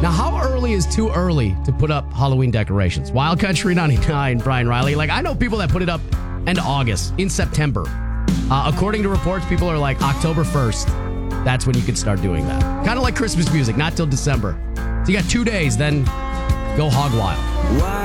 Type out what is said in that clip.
Now, how early is too early to put up Halloween decorations? Wild Country 99, Brian Riley. Like, I know people that put it up end of August, in September. According to reports, people are like October 1st. That's when you can start doing that. Kind of like Christmas music, not till December. So you got 2 days, then go hog wild.